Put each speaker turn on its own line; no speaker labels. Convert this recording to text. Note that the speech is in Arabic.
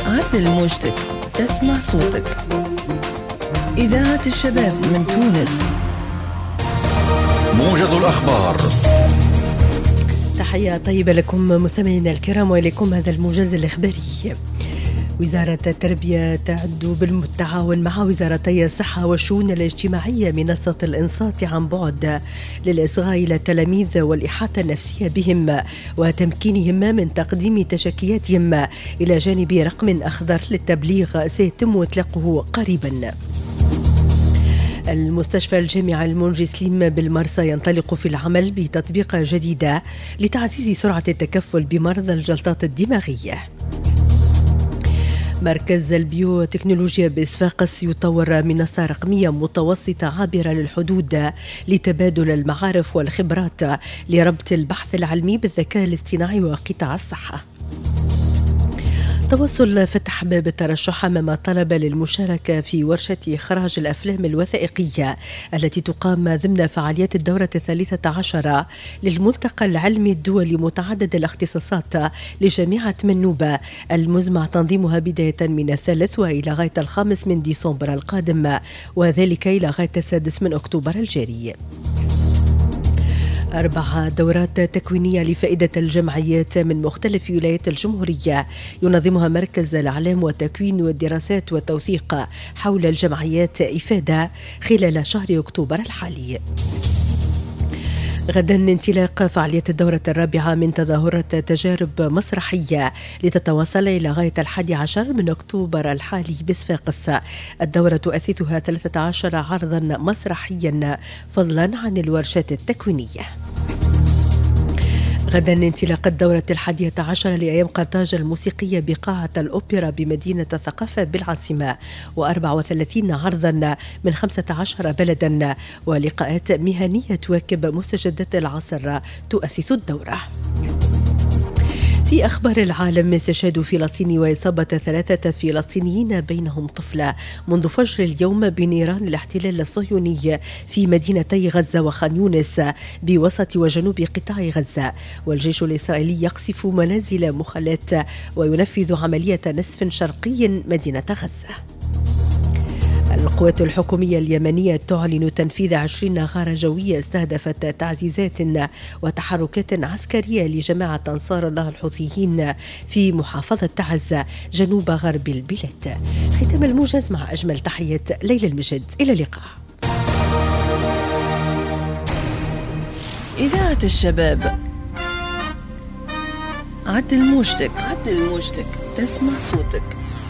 عدل موجتك، تسمع صوتك. إذاعة الشباب من تونس.
موجز الأخبار.
تحية طيبة لكم مستمعينا الكرام وإليكم هذا الموجز الإخباري. وزارة التربية تعد بالتعاون مع وزارتي الصحة والشؤون الاجتماعية منصة الإنصات عن بعد للإصغاء إلى التلاميذ والإحاطة النفسية بهم وتمكينهم من تقديم تشكياتهم، إلى جانب رقم أخضر للتبليغ سيتم إطلاقه قريبا. المستشفى الجامعي المنجي سليم بالمرسى ينطلق في العمل بتطبيق جديدة لتعزيز سرعة التكفل بمرضى الجلطات الدماغية. مركز البيوتكنولوجيا بصفاقس يطور منصة رقمية متوسطة عابرة للحدود لتبادل المعارف والخبرات لربط البحث العلمي بالذكاء الاصطناعي وقطاع الصحة. توصل فتح باب الترشح أمام طلب للمشاركة في ورشة إخراج الأفلام الوثائقية التي تقام ضمن فعاليات الدورة 13 للملتقى العلمي الدولي متعدد الاختصاصات لجامعة منوبة، المزمع تنظيمها بداية من 3 وإلى غاية 5 ديسمبر القادم، وذلك إلى غاية 6 أكتوبر الجاري. 4 دورات تكوينية لفائدة الجمعيات من مختلف ولايات الجمهورية ينظمها مركز الإعلام والتكوين والدراسات والتوثيق حول الجمعيات إفادة خلال شهر أكتوبر الحالي. غدا انطلاق فعالية الدورة 4 من تظاهرة تجارب مسرحية لتتواصل إلى غاية 11 من أكتوبر الحالي بصفاقس. الدورة تؤسسها 13 عرضا مسرحيا فضلا عن الورشات التكوينية. غدا انطلاق الدورة 11 لأيام قرطاج الموسيقية بقاعة الأوبرا بمدينة الثقافة بالعاصمة، و34 عرضا من 15 بلدا ولقاءات مهنية تواكب مستجدات العصر تؤسس الدورة. في أخبار العالم، استشهاد فلسطيني وإصابة 3 فلسطينيين بينهم طفلة منذ فجر اليوم بنيران الاحتلال الصهيوني في مدينتي غزة وخان يونس بوسط وجنوب قطاع غزة، والجيش الإسرائيلي يقصف منازل مخلات وينفذ عملية نسف شرقي مدينة غزة. القوات الحكومية اليمنية تعلن تنفيذ 20 غارة جوية استهدفت تعزيزات وتحركات عسكرية لجماعة أنصار الله الحوثيين في محافظة تعز جنوب غرب البلاد. ختام الموجز مع أجمل تحيات ليلى المجد، إلى اللقاء.
إذاعة الشباب. عدل موجتك، عدل موجتك، تسمع صوتك.